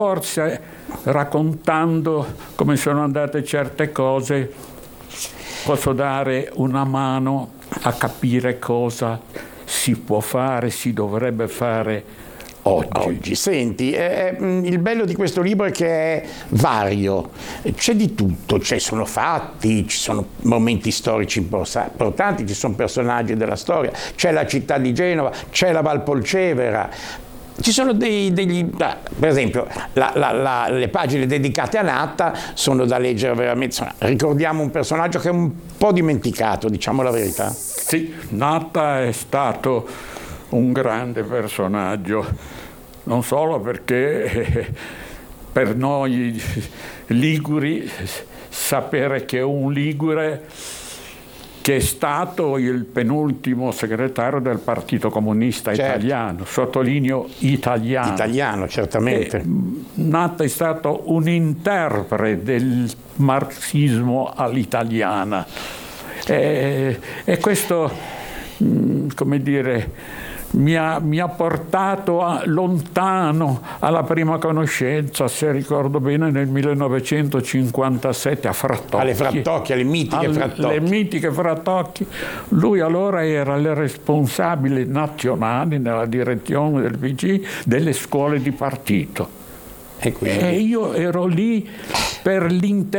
Forse raccontando come sono andate certe cose posso dare una mano a capire cosa si può fare, si dovrebbe fare oggi. Senti, il bello di questo libro è che è vario, c'è di tutto, ci sono fatti, ci sono momenti storici importanti, ci sono personaggi della storia, c'è la città di Genova, c'è la Valpolcevera. Ci sono per esempio, le pagine dedicate a Natta sono da leggere veramente. Insomma, ricordiamo un personaggio che è un po' dimenticato, diciamo la verità. Sì, Natta è stato un grande personaggio, non solo perché per noi liguri sapere che un ligure che è stato il penultimo segretario del Partito Comunista Italiano, sottolineo italiano. Italiano, certamente. Natta è stato un interprete del marxismo all'italiana. E questo, come dire, mi ha portato lontano alla prima conoscenza, se ricordo bene, nel 1957 a Frattocchi. Alle Frattocchi, alle mitiche Frattocchi. Le mitiche Frattocchi. Lui allora era il responsabile nazionale nella direzione del PCI delle scuole di partito. E io ero lì per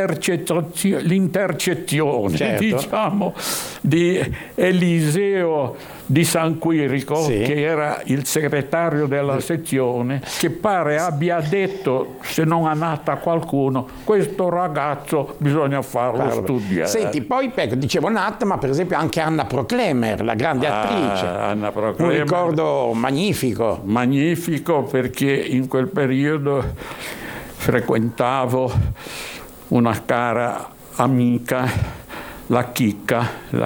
l'intercezione, certo, diciamo, di Eliseo di San Quirico, sì, che era il segretario della sezione, che pare abbia detto, se non a Natta a qualcuno, questo ragazzo bisogna farlo studiare. Senti, poi dicevo Natta, ma per esempio anche Anna Proclemer, la grande attrice. Anna Proclemer, un ricordo magnifico. Magnifico, perché in quel periodo frequentavo una cara amica, la Chicca,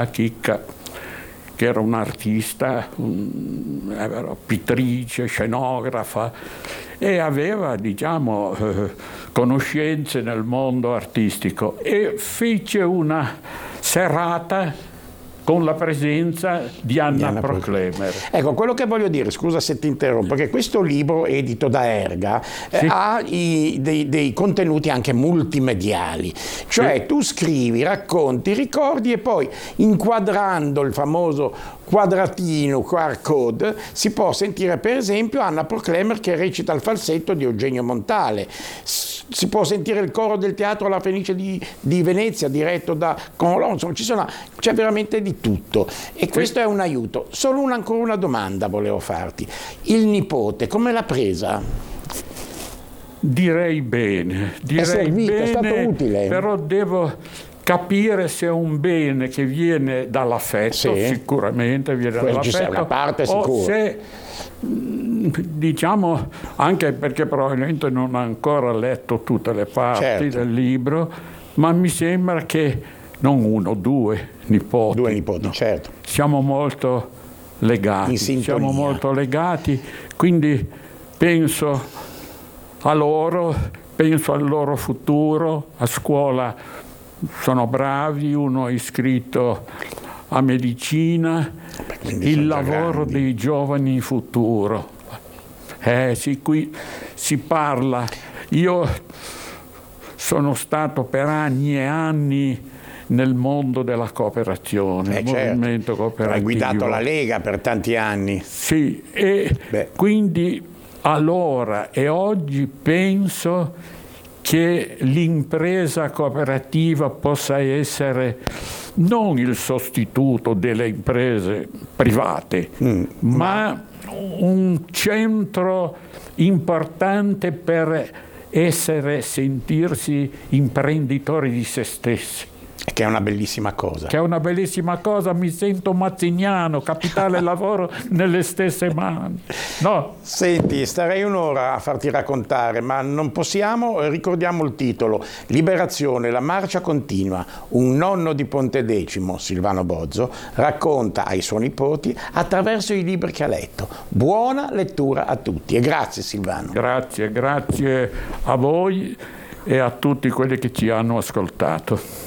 che era un'artista, era pittrice, scenografa, e aveva, diciamo, conoscenze nel mondo artistico, e fece una serata con la presenza di Anna Proclemer. Ecco, quello che voglio dire, scusa se ti interrompo, che questo libro edito da Erga ha dei contenuti anche multimediali, cioè tu scrivi, racconti, ricordi e poi inquadrando il famoso quadratino, QR code, si può sentire per esempio Anna Proclemer che recita il falsetto di Eugenio Montale, si può sentire il coro del Teatro La Fenice di Venezia diretto da Conlon, c'è veramente di tutto e questo è un aiuto. Solo ancora una domanda volevo farti. Il nipote come l'ha presa? Direi bene, è stato utile. Però devo capire se è un bene che viene dall'affetto, sicuramente viene dall'affetto, una parte sicura. O se, diciamo, anche perché probabilmente non ho ancora letto tutte le parti del libro, ma mi sembra che non uno, due nipoti. Due nipoti, certo. Siamo molto legati, quindi penso a loro, penso al loro futuro. A scuola sono bravi, uno è iscritto a medicina, il lavoro dei giovani in futuro. Sì, qui si parla. Io sono stato per anni e anni nel mondo della cooperazione, il movimento cooperativo. Hai guidato la Lega per tanti anni. Sì, e quindi allora e oggi penso che l'impresa cooperativa possa essere non il sostituto delle imprese private, ma un centro importante per sentirsi imprenditori di se stessi. Che è una bellissima cosa. Mi sento mazziniano, capitale e lavoro nelle stesse mani. No. Senti, starei un'ora a farti raccontare, ma non possiamo, ricordiamo il titolo, Liberazione, la marcia continua. Un nonno di Pontedecimo, Silvano Bozzo, racconta ai suoi nipoti attraverso i libri che ha letto. Buona lettura a tutti e grazie Silvano. Grazie a voi e a tutti quelli che ci hanno ascoltato.